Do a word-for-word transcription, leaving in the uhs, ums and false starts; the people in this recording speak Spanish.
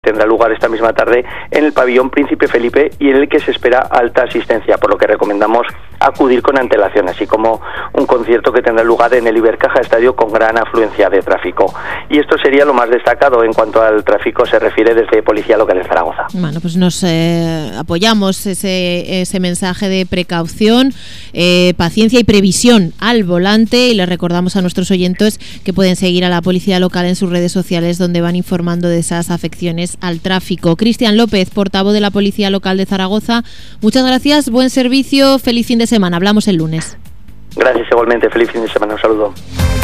tendrá lugar esta misma tarde en el pabellón Príncipe Felipe y en el que se espera alta asistencia, por lo que recomendamos acudir con antelación, así como un concierto que tendrá lugar en el Ibercaja Estadio con gran afluencia de tráfico. Y esto sería lo más destacado en cuanto al tráfico se refiere desde Policía Local de Zaragoza. Bueno, pues nos eh, apoyamos ese, ese mensaje de precaución, eh, paciencia y previsión al volante, y les recordamos a nuestros oyentes que pueden seguir a la Policía Local en sus redes sociales, donde van informando de esas afecciones al tráfico. Cristian López, portavoz de la Policía Local de Zaragoza, muchas gracias, buen servicio, feliz fin de semana, hablamos el lunes. Gracias igualmente, feliz fin de semana, un saludo.